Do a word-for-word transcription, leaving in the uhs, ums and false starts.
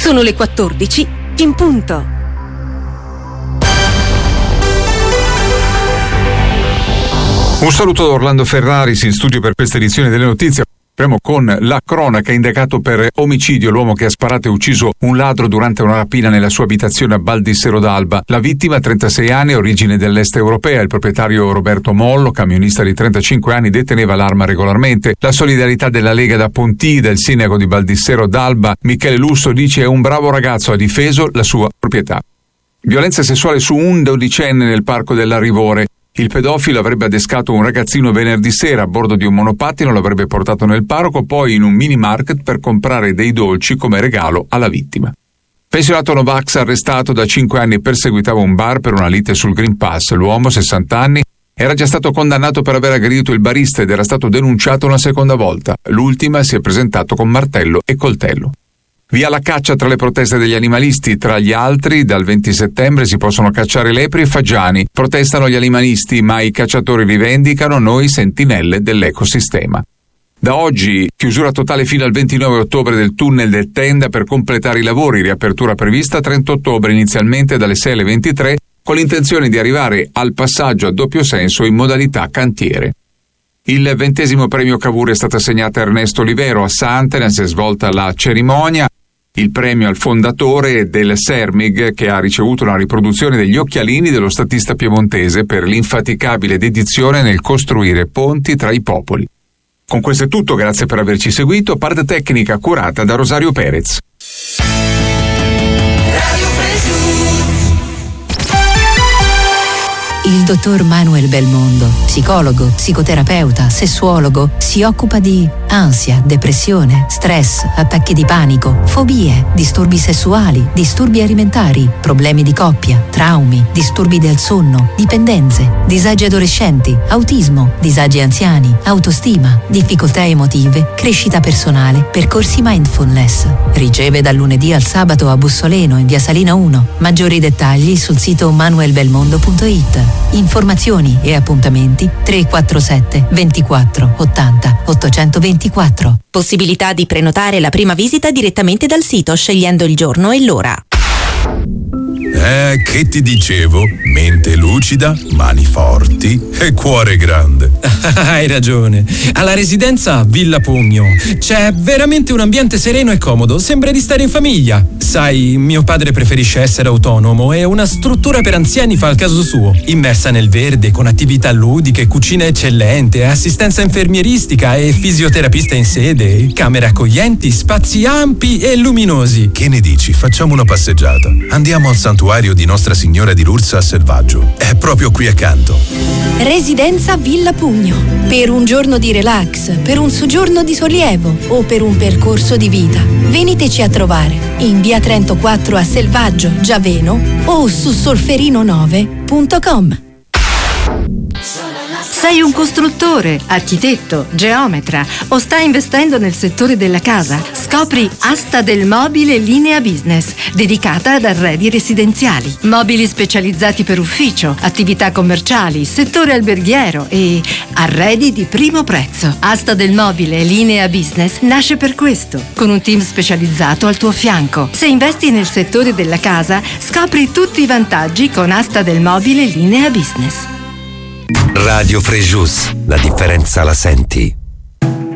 Sono le quattordici in punto. Un saluto da Orlando Ferraris in studio per questa edizione delle notizie. Apriamo con la cronaca. Indagato per omicidio l'uomo che ha sparato e ucciso un ladro durante una rapina nella sua abitazione a Baldissero d'Alba. La vittima, trentasei anni, origine dell'est europea. Il proprietario Roberto Mollo, camionista di trentacinque anni, deteneva l'arma regolarmente. La solidarietà della Lega da Pontida, il sindaco di Baldissero d'Alba, Michele Lusso, dice: è un bravo ragazzo, ha difeso la sua proprietà. Violenza sessuale su un dodicenne nel parco della Rivore. Il pedofilo avrebbe adescato un ragazzino venerdì sera a bordo di un monopattino, lo avrebbe portato nel parco, poi in un mini market per comprare dei dolci come regalo alla vittima. Pensionato Novax arrestato da cinque anni, perseguitava un bar per una lite sul Green Pass. L'uomo, sessanta anni, era già stato condannato per aver aggredito il barista ed era stato denunciato una seconda volta. L'ultima si è presentato con martello e coltello. Via la caccia tra le proteste degli animalisti. Tra gli altri, dal venti settembre si possono cacciare lepri e fagiani. Protestano gli animalisti, ma i cacciatori rivendicano: noi sentinelle dell'ecosistema. Da oggi, chiusura totale fino al ventinove ottobre del tunnel del Tenda per completare i lavori. Riapertura prevista trenta ottobre, inizialmente dalle sei alle ventitré, con l'intenzione di arrivare al passaggio a doppio senso in modalità cantiere. Il ventesimo premio Cavour è stato assegnato a Ernesto Olivero. A Sant'Elena si è svolta la cerimonia. Il premio al fondatore del Sermig, che ha ricevuto una riproduzione degli occhialini dello statista piemontese per l'infaticabile dedizione nel costruire ponti tra i popoli. Con questo è tutto, grazie per averci seguito. Parte tecnica curata da Rosario Perez. Il dottor Manuel Belmondo, psicologo, psicoterapeuta, sessuologo, si occupa di ansia, depressione, stress, attacchi di panico, fobie, disturbi sessuali, disturbi alimentari, problemi di coppia, traumi, disturbi del sonno, dipendenze, disagi adolescenti, autismo, disagi anziani, autostima, difficoltà emotive, crescita personale, percorsi mindfulness. Riceve dal lunedì al sabato a Bussoleno in via Salina uno. Maggiori dettagli sul sito manuel belmondo punto it. Informazioni e appuntamenti tre quattro sette ventiquattro ottanta ottocentoventiquattro. Possibilità di prenotare la prima visita direttamente dal sito scegliendo il giorno e l'ora. Eh, che ti dicevo? Mente lucida, mani forti e cuore grande. Hai ragione. Alla residenza Villa Pugno c'è veramente un ambiente sereno e comodo. Sembra di stare in famiglia. Sai, mio padre preferisce essere autonomo e una struttura per anziani fa il caso suo. Immersa nel verde, con attività ludiche, cucina eccellente, assistenza infermieristica e fisioterapista in sede, camere accoglienti, spazi ampi e luminosi. Che ne dici? Facciamo una passeggiata. Andiamo al santuario di Nostra Signora di Lourdes a Selvaggio. È proprio qui accanto. Residenza Villa Pugno. Per un giorno di relax, per un soggiorno di sollievo o per un percorso di vita. Veniteci a trovare in via Trento quattro a Selvaggio, Giaveno o su solferino nove punto com. Sei un costruttore, architetto, geometra o stai investendo nel settore della casa? Scopri Asta del Mobile Linea Business, dedicata ad arredi residenziali. Mobili specializzati per ufficio, attività commerciali, settore alberghiero e arredi di primo prezzo. Asta del Mobile Linea Business nasce per questo, con un team specializzato al tuo fianco. Se investi nel settore della casa, scopri tutti i vantaggi con Asta del Mobile Linea Business. Radio Frejus, la differenza la senti.